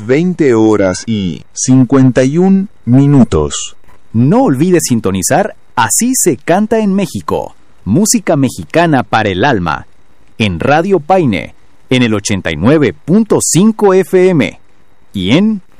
20:51. No olvides sintonizar Así se canta en México. Música mexicana para el alma. En Radio Paine, en el 89.5 FM y en